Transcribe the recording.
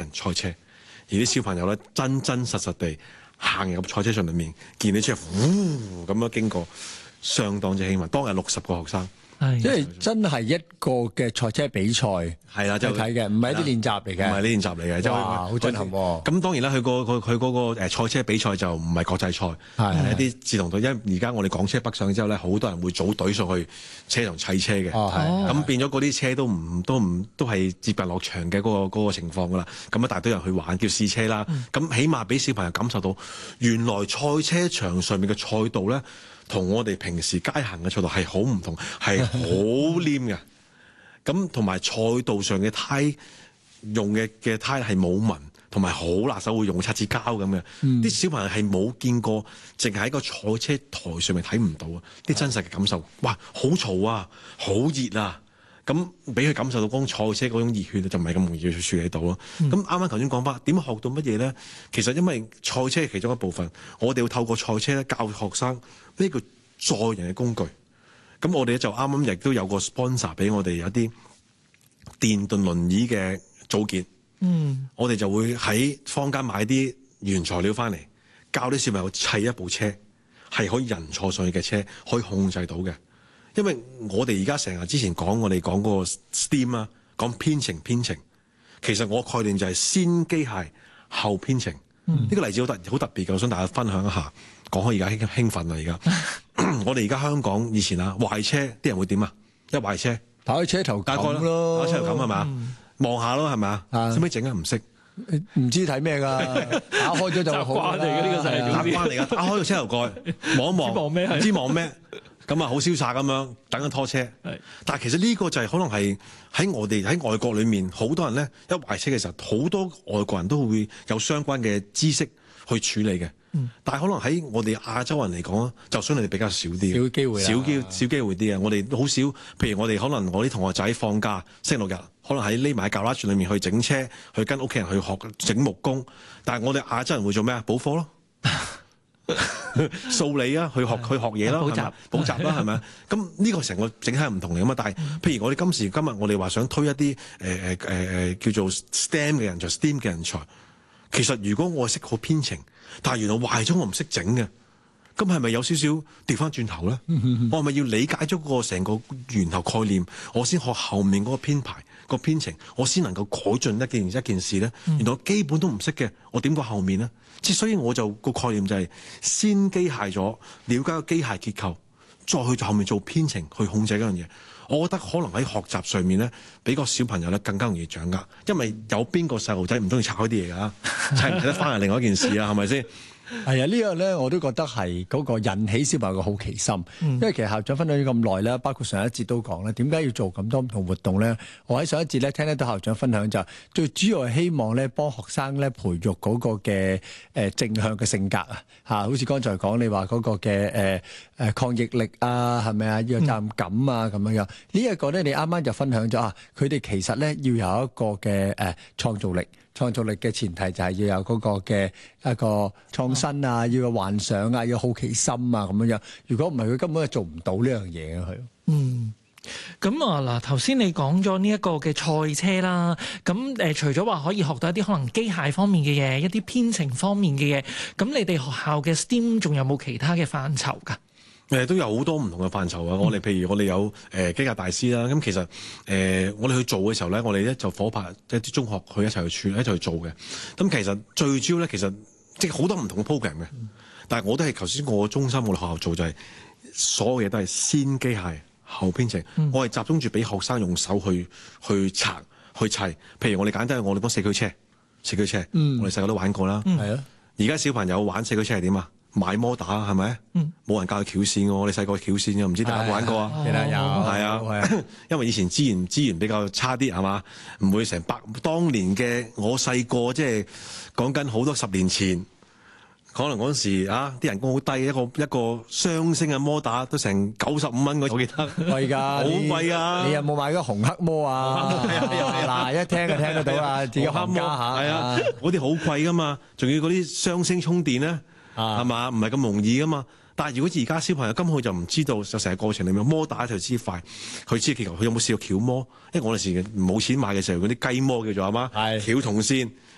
賽車，而啲小朋友咧真真實實地行入賽車場裏面，見啲車呼咁樣經過，相當之興奮。當日60個學生。 即係真係一個嘅賽車比賽， 係啦，就睇嘅，唔係一啲練習嚟嘅， 唔係練習嚟嘅， 哇，好震撼喎！ 咁當然啦，佢嗰個賽車比賽就唔係國際賽，係一啲志同隊。因為而家我哋港車北上之後咧，好多人會組隊上去車場砌車嘅，咁變咗嗰啲車都係接近落場嘅嗰個情況㗎啦。咁一大堆人去玩，叫試車啦。咁起碼俾小朋友感受到，原來賽車場上面嘅賽道咧，同我哋平時街行嘅賽道係好唔同，係好黏嘅。咁同埋賽道上嘅胎用嘅胎係冇紋，同埋好辣手，會用擦紙膠咁嘅。啲小朋友係冇見過，淨係喺個賽車台上面睇唔到啊！啲真實嘅感受，哇，好嘈啊，好熱啊！咁俾佢感受到嗰種賽車嗰種熱血就唔係咁容易去處理到咯。咁啱啱頭先講翻點學到乜嘢咧？其實因為賽車係其中一部分，我哋要透過賽車咧教學生呢個載人嘅工具。咁我哋就啱啱亦都有個 sponsor 俾我哋有啲電動輪椅嘅組件。我哋就會喺坊間買啲原材料翻嚟，教啲小朋友砌一部車，係可以人坐上去嘅車，可以控制到嘅。因為我哋而家成日之前我哋講嗰個 STEAM 啊，講編程，其實我概念就係先機械後編程。呢個例子好特別嘅，我想大家分享一下。講開而家興奮啦，而家我哋而家香港以前啊壞車啲人會點啊？一壞車打開車頭冚咯， 打開車頭冚係嘛？望下咯係咪？使唔使整啊？唔識， 唔知睇咩㗎？打開咗就好啦。習慣嚟嘅呢個就係習慣嚟㗎。打開個車頭蓋望一望，唔知望咩？咁啊好瀟灑咁樣等緊拖車。但係其實呢個就係可能係喺我哋喺外國裏面，好多人咧一壞車嘅時候，好多外國人都會有相關嘅知識去處理嘅。但係可能喺我哋亞洲人嚟講，就相對比較少啲， 少機會， 少機會啲啊！我哋好少，譬如我哋可能我啲同學仔放假星期六日，可能喺匿埋喺 garage 裏面去整車，去跟屋企人去學整木工。但係我哋亞洲人會做咩啊？補課咯，數理啊，去學嘢啦，補習啦，係咪啊？咁呢個成個整體係唔同嚟噶嘛。但係譬如我哋今日我哋話想推一啲叫做 STEM 嘅人才 ，STEAM 嘅人才。其實如果我識好編程，但係原來壞咗我唔識整嘅，咁係咪有少少調翻轉頭咧？我係咪要理解咗個成個源頭概念，我先學後面嗰個編排、個編程，我先能夠改進一件事咧？原來我基本都唔識嘅，我點講後面咧？所以我就個概念就係先機械咗，了解個機械結構，再去後面做編程去控制嗰樣嘢。我覺得可能喺學習上面咧，比個小朋友咧更加容易掌握，因為有邊個細路仔唔中意拆開啲嘢㗎？砌唔砌得翻係另外一件事啊，係咪先？ 係啊，呢樣咧我都覺得係嗰個引起小朋友嘅好奇心。因為其實校長分享咗咁耐啦，包括上一節都講啦，點解要做咁多唔同活動咧？我喺上一節咧聽得到校長分享就最主要係希望咧幫學生咧培育嗰個嘅正向嘅性格啊嚇，好似剛才講你話嗰個嘅抗逆力啊，係咪啊？要有責任感啊咁樣樣。呢一個咧你啱啱就分享咗啊，佢哋其實咧要有一個嘅創造力。創造力嘅前提就係要有嗰個嘅一個創新啊，要有幻想啊，要有好奇心啊咁樣樣。如果唔係，佢根本係做唔到呢樣嘢嘅佢。 咁啊嗱，頭先你講咗呢一個嘅賽車啦，咁除咗話可以學到一啲可能機械方面嘅嘢，一啲編程方面嘅嘢，咁你哋學校嘅 STEAM 仲有冇其他嘅範疇㗎？ 都有好多唔同嘅範疇啊！我哋譬如我哋有機械大師啦，咁其實我哋去做嘅時候咧，我哋咧就夥拍一啲中學去一齊去做嘅。咁其實最主要咧，其實即係好多唔同嘅 program 嘅，但係我都係頭先我中心我哋學校做就係所有嘢都係先機械後編程。我係集中住俾學生用手去拆去砌。譬如我哋簡單，我哋講四驅車，我哋細個都玩過啦。係啊，而家小朋友玩四驅車係點啊？買摩打係咪？冇人教佢翹線嘅，我哋細個翹線嘅，唔知大家有冇玩過啊？ 記得有， 係啊，因為以前資源比較差啲係嘛，唔會成百。當年嘅我細個即係講緊好多10年前，可能嗰陣時啊啲人工好低，一個雙星嘅摩打都成95蚊，我記得貴㗎， 好貴啊！ 你有冇買嗰紅黑摩啊？嗱，一聽就聽得到啦，自己行家下。 係啊，嗰啲好貴㗎嘛，仲要嗰啲雙星充電咧。係嘛？唔係咁容易噶嘛。但係如果而家小朋友根本就唔知道，就成個過程裡面摩打就知快，佢知其實佢有冇試過翹摩？因為我哋時冇錢買嘅時候，嗰啲雞摩叫做係嘛？翹銅線